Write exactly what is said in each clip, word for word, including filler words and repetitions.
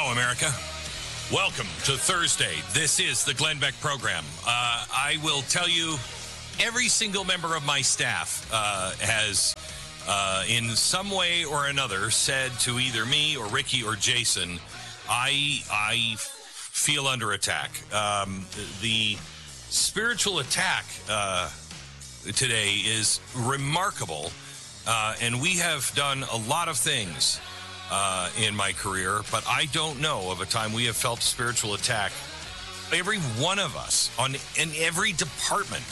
Hello, America. Welcome to Thursday. This is the Glenn Beck program. Uh, I will tell you, every single member of my staff uh, has, uh, in some way or another, said to either me or Ricky or Jason, I I feel under attack. Um, the spiritual attack uh, today is remarkable, uh, and we have done a lot of things Uh, in my career, but I don't know of a time we have felt spiritual attack. Every one of us on in every department,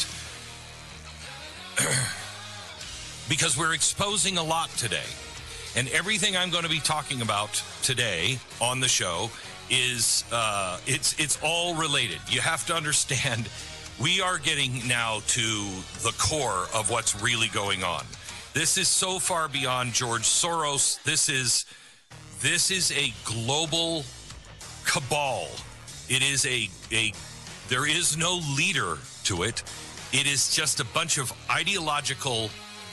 because we're exposing a lot today, and everything I'm going to be talking about today on the show is uh, it's it's all related. You have to understand, we are getting now to the core of what's really going on. This is so far beyond George Soros. This is This is a global cabal. It is a, a, there is no leader to it. It is just a bunch of ideological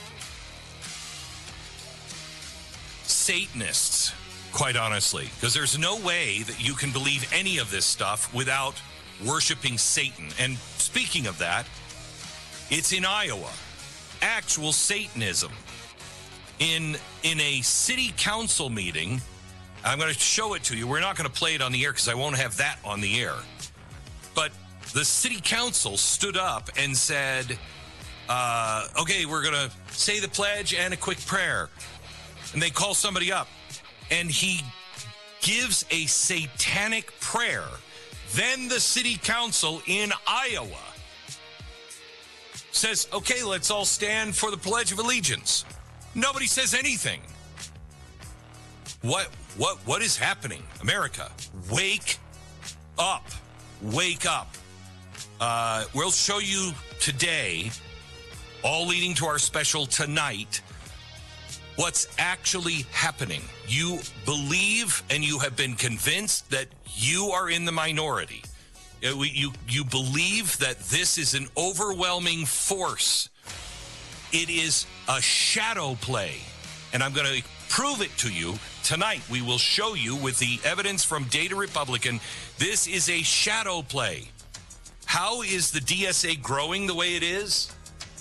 Satanists, quite honestly, because there's no way that you can believe any of this stuff without worshiping Satan. And speaking of that, it's in Iowa, actual Satanism. In, in a city council meeting, I'm going to show it to you. We're not going to play it on the air because I won't have that on the air. But the city council stood up and said, uh, okay, we're going to say the pledge and a quick prayer. And they call somebody up, and he gives a satanic prayer. Then the city council in Iowa says, okay, let's all stand for the Pledge of Allegiance. Nobody says anything. What, what, what is happening? America, wake up. Wake up. Uh, we'll show you today, all leading to our special tonight, what's actually happening. You believe and you have been convinced that you are in the minority. You, you, you believe that this is an overwhelming force. It is a shadow play, and I'm going to prove it to you tonight. We will show you with the evidence from Data Republican, this is a shadow play. How is the D S A growing the way it is?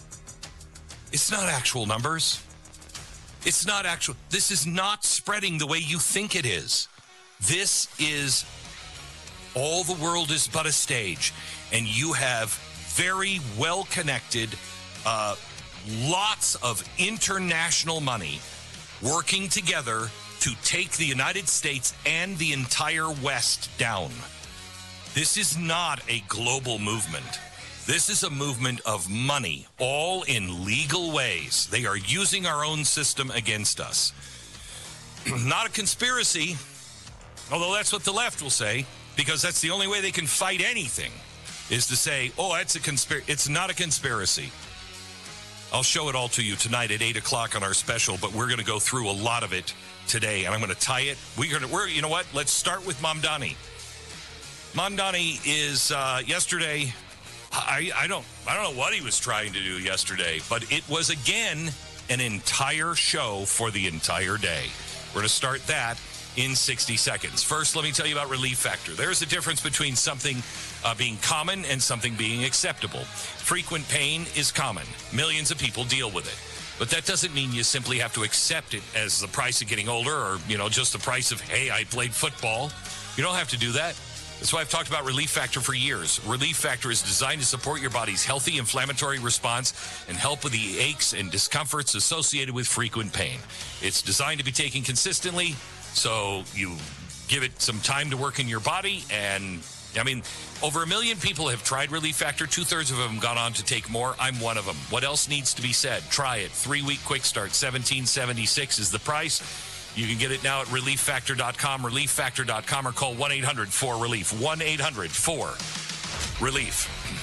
It's not actual numbers. It's not actual. This is not spreading the way you think it is. This is, all the world is but a stage, and you have very well-connected, uh, lots of international money working together to take the United States and the entire West down. This is not a global movement. This is a movement of money, all in legal ways. They are using our own system against us. Not a conspiracy, although that's what the left will say, because that's the only way they can fight anything, is to say, oh, that's a conspiracy. It's not a conspiracy. I'll show it all to you tonight at eight o'clock on our special, but we're going to go through a lot of it today, and I'm going to tie it. We're going to, we're, you know what? Let's start with Mamdani. Mamdani is, uh, yesterday, I, I don't I don't know what he was trying to do yesterday, but it was, again, an entire show for the entire day. We're going to start that in sixty seconds. First, let me tell you about Relief Factor. There's a difference between something uh, being common and something being acceptable. Frequent pain is common. Millions of people deal with it. But that doesn't mean you simply have to accept it as the price of getting older, or, you know, just the price of, hey, I played football. You don't have to do that. That's why I've talked about Relief Factor for years. Relief Factor is designed to support your body's healthy inflammatory response and help with the aches and discomforts associated with frequent pain. It's designed to be taken consistently, so you give it some time to work in your body. And, I mean, over a million people have tried Relief Factor. Two-thirds of them have gone on to take more. I'm one of them. What else needs to be said? Try it. Three-week quick start. seventeen seventy-six is the price. You can get it now at relief factor dot com, relief factor dot com, or call one eight hundred four relief, one eight hundred four relief.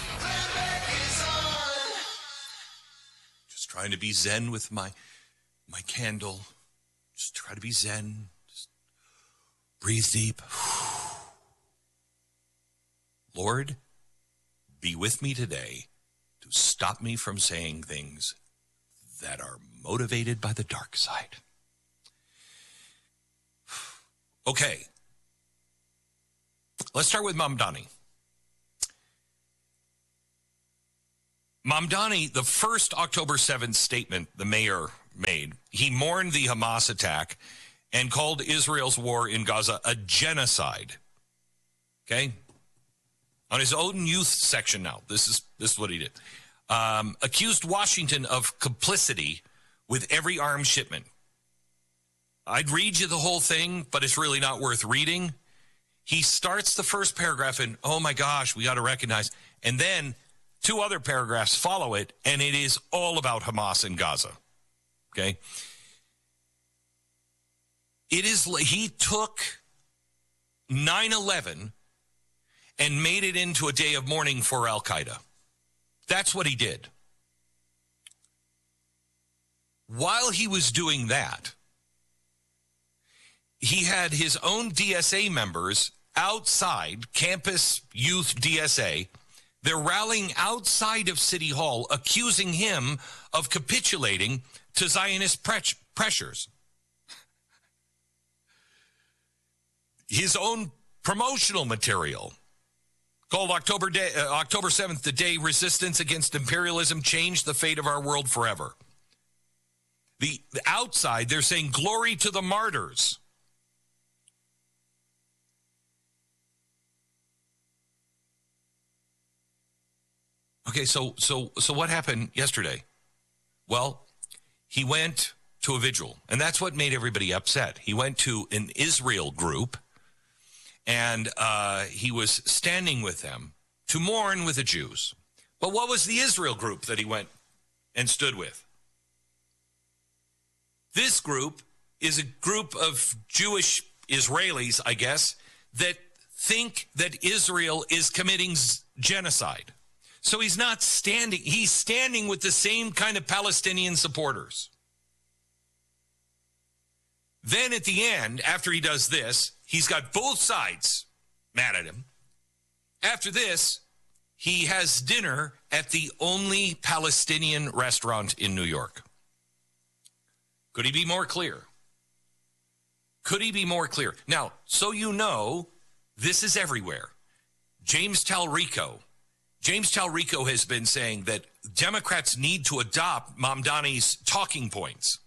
Just trying to be zen with my my candle. Just try to be zen. Just breathe deep. Lord, be with me today to stop me from saying things that are motivated by the dark side. Okay, Let's start with Mamdani. Mamdani, the first October seventh statement the mayor made, he mourned the Hamas attack and called Israel's war in Gaza a genocide. Okay? On his own youth section now, this is this is what he did. Um, accused Washington of complicity with every arms shipment. I'd read you the whole thing, but it's really not worth reading. He starts the first paragraph and, oh my gosh, we got to recognize. And then two other paragraphs follow it, and it is all about Hamas and Gaza. Okay? It is, he took nine eleven and made it into a day of mourning for Al-Qaeda. That's what he did. While he was doing that, he had his own D S A members outside, campus youth D S A. They're rallying outside of City Hall, accusing him of capitulating to Zionist pre- pressures. His own promotional material, called October Day, uh, October seventh, the day resistance against imperialism changed the fate of our world forever. The, the outside, they're saying glory to the martyrs. Okay, so so so what happened yesterday? Well, he went to a vigil, and that's what made everybody upset. He went to an Israel group, and uh, he was standing with them to mourn with the Jews. But what was the Israel group that he went and stood with? This group is a group of Jewish Israelis, I guess, that think that Israel is committing genocide. So he's not standing, he's standing with the same kind of Palestinian supporters. Then at the end, after he does this, he's got both sides mad at him. After this, he has dinner at the only Palestinian restaurant in New York. Could he be more clear? Could he be more clear? Now, so you know, this is everywhere. James Talrico. James Talrico has been saying that Democrats need to adopt Mamdani's talking points.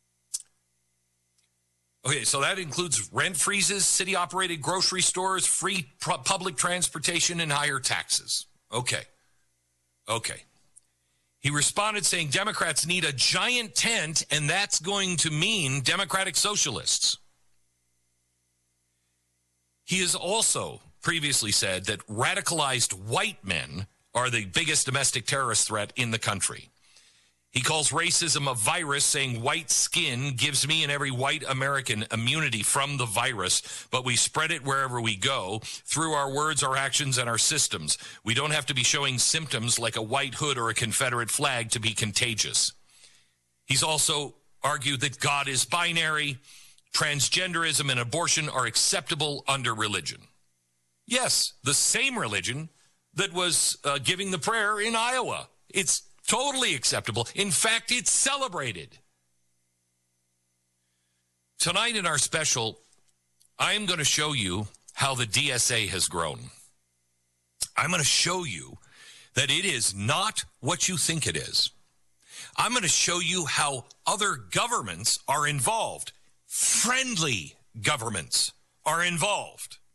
Okay, so that includes rent freezes, city-operated grocery stores, free pu- public transportation, and higher taxes. Okay. Okay. He responded saying Democrats need a giant tent, and that's going to mean Democratic socialists. He has also previously said that radicalized white men are the biggest domestic terrorist threat in the country. He calls racism a virus, saying white skin gives me and every white American immunity from the virus, but we spread it wherever we go through our words, our actions, and our systems. We don't have to be showing symptoms like a white hood or a Confederate flag to be contagious. He's also argued that God is binary, transgenderism and abortion are acceptable under religion. Yes, the same religion that was uh, giving the prayer in Iowa. It's totally acceptable. In fact, it's celebrated. Tonight in our special, I'm going to show you how the D S A has grown. I'm going to show you that it is not what you think it is. I'm going to show you how other governments are involved. Friendly governments are involved.